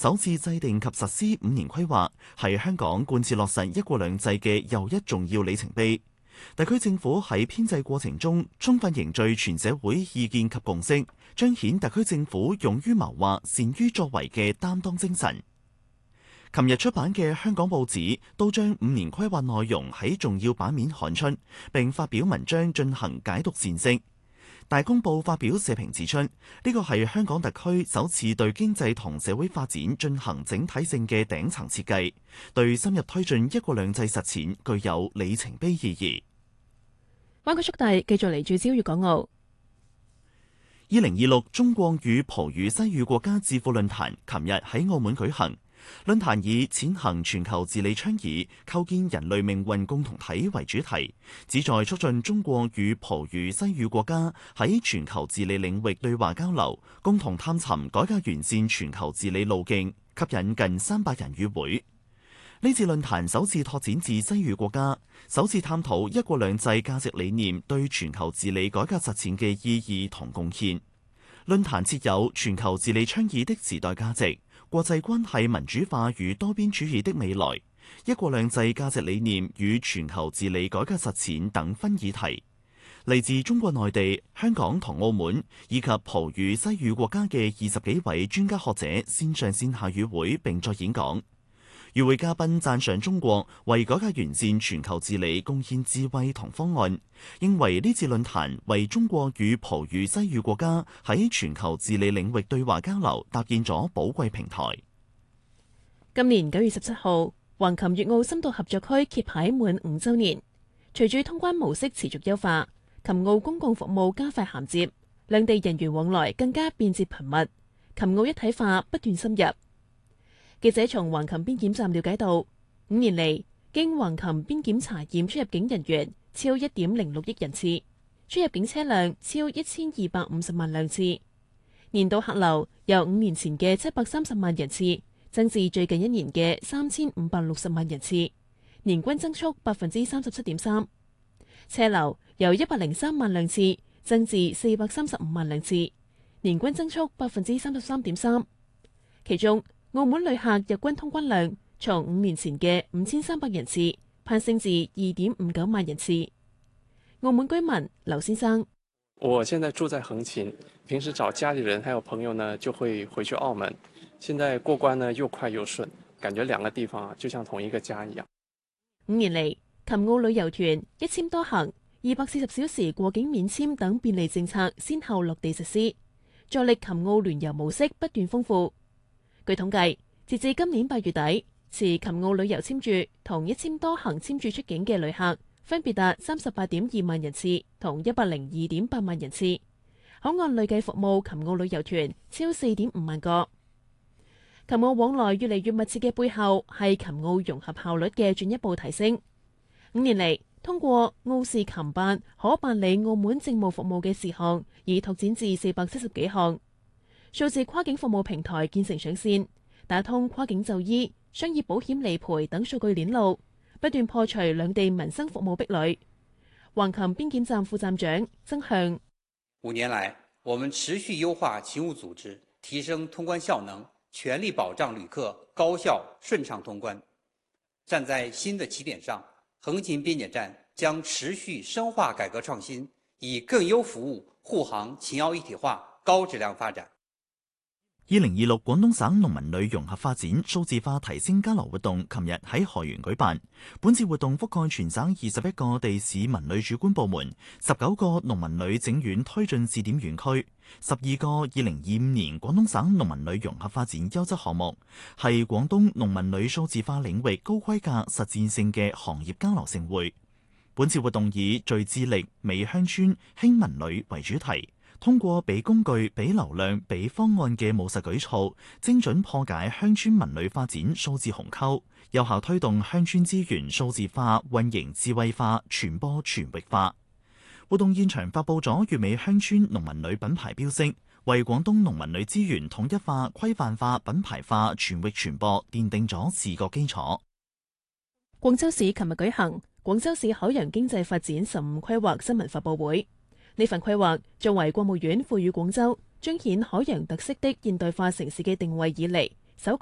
首次制定及實施5年規劃，係香港貫徹落實一國兩制嘅又一重要里程碑。特區政府喺編制過程中充分凝聚全社會意見及共識，彰顯特區政府勇於謀劃、善於作為嘅擔當精神。琴日出版嘅香港報紙都將5年規劃內容喺重要版面刊出，並發表文章進行解讀闡釋。大公報發表社評指出，呢個係香港特區首次對經濟同社會發展進行整體性嘅頂層設計，對深入推進一國兩制實踐具有里程碑意義。 灣區速遞繼續嚟聚焦粵港澳。 2026中國與葡語西語國家智庫論壇琴日喺澳門舉行。論壇以踐行全球治理倡議，構建人類命運共同體為主題，旨在促進中國與葡語西語國家喺全球治理領域對話交流，共同探尋改革完善全球治理路徑，吸引近300人與會。呢次論壇首次拓展至西語國家，首次探討一國兩制價值理念對全球治理改革實踐嘅意義同貢獻。論壇設有全球治理倡議的時代價值、國際關係民主化與多邊主義的未來、一國兩制價值理念與全球治理改革實踐等分議題。嚟自中國內地、香港同澳門以及葡語西語國家嘅20幾位專家學者線上線下與會並作演講。與會嘉賓讚賞中國為改革完善全球治理貢獻智慧同方案，認為呢次論壇為中國與葡語西語國家喺全球治理領域對話交流搭建咗寶貴平台。 今年9月17號，橫琴粵澳深度合作區揭牌滿5週年，隨住通關模式持續優化，琴澳公共服務加快銜接，兩地人員往來更加便捷頻密，琴澳一體化不斷深入。記者從橫琴邊檢站了解到，5年嚟經橫琴邊檢查驗出入境人員超1.06億人次，出入境車輛超1250萬輛次，年度客流由5年前嘅730萬人次增至最近1年嘅3560萬人次，年均增速37.3%。車流由103萬輛次增至435萬輛次，年均增速33.3%。其中，澳門旅客日均通關量從5年前嘅5300人次攀升至2.59萬人次。澳門居民劉先生： 我現在住在橫琴，平時找家裡人還有朋友呢，就會回去澳門。現在過關呢又快又順，感覺兩個地方就像同一個家一樣。 5年嚟，琴澳旅遊團一簽多行、240小時過境免簽等便利政策先後落地實施，助力琴澳聯遊模式不斷豐富。據統計，截至今年8月底，持琴澳旅遊簽注同一簽多行簽注出境嘅旅客分別達38.2萬人次同102.8萬人次，口岸累計服務琴澳旅遊團超4.5萬個。琴澳往來越嚟越密切嘅背後，係琴澳融合效率嘅進一步提升。5年嚟，通過澳視琴辦可辦理澳門政務服務嘅事項，已拓展至470幾項。數字跨境服務平台建成上線，打通跨境就醫、商業保險理賠等數據鏈路，不斷破除兩地民生服務壁壘。橫琴邊檢站副站長曾向 ：5年來，我們持續優化勤務組織，提升通關效能，全力保障旅客高效順暢通關。站在新的起點上，橫琴邊檢站將持續深化改革創新，以更優服務護航秦澳一體化高質量發展。 2026廣東省農民旅融合發展數字化提升交流活動，琴日喺河源舉辦。本次活動覆蓋全省21個地市文旅主管部門、19個農民旅整縣推進試點園區、12個2025年廣東省農民旅融合發展優質項目，係廣東農民旅數字化領域高規格實戰性嘅行業交流盛會。本次活動以聚智力、美鄉村、興文旅為主題。通過俾工具、俾流量、俾方案嘅務實舉措，精準破解鄉村文旅發展數字鴻溝，有效推動鄉村資源數字化、運營智慧化、傳播全域化。活動現場發佈咗粵美鄉村農民旅品牌標識，為廣東農民旅資源統一化、規範化、品牌化、全域傳播奠定咗視覺基礎。 廣州市琴日舉行廣州市海洋經濟發展15規劃新聞發佈會。呢份規劃作為國務院賦予廣州彰顯海洋特色的現代化城市嘅定位以嚟，